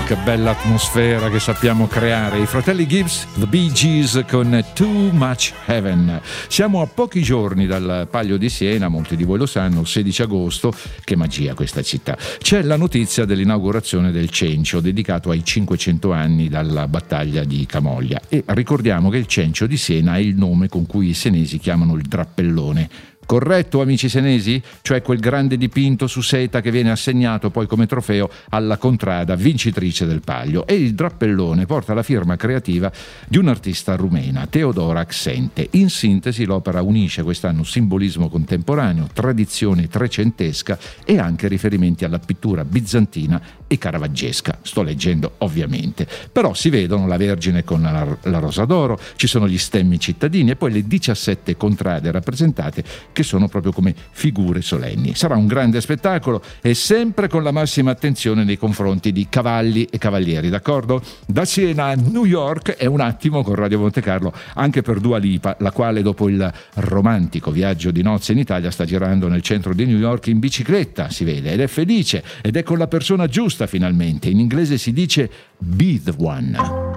Che bella atmosfera che sappiamo creare. I fratelli Gibbs, The Bee Gees con Too Much Heaven. Siamo a pochi giorni dal Palio di Siena, molti di voi lo sanno, 16 agosto. Che magia questa città. C'è la notizia dell'inaugurazione del Cencio, dedicato ai 500 anni dalla battaglia di Camoglia. E ricordiamo che il Cencio di Siena è il nome con cui i senesi chiamano il drappellone. Corretto, amici senesi? Cioè quel grande dipinto su seta che viene assegnato poi come trofeo alla contrada vincitrice del Palio. E il drappellone porta la firma creativa di un'artista rumena, Teodora Xente. In sintesi, l'opera unisce quest'anno simbolismo contemporaneo, tradizione trecentesca e anche riferimenti alla pittura bizantina e caravaggesca. Sto leggendo ovviamente. Però si vedono la Vergine con la rosa d'oro, ci sono gli stemmi cittadini e poi le 17 contrade rappresentate che sono proprio come figure solenni. Sarà un grande spettacolo e sempre con la massima attenzione nei confronti di cavalli e cavalieri, d'accordo? Da Siena a New York è un attimo con Radio Monte Carlo anche per Dua Lipa, la quale dopo il romantico viaggio di nozze in Italia sta girando nel centro di New York in bicicletta, si vede, ed è felice ed è con la persona giusta finalmente. In inglese si dice be the one.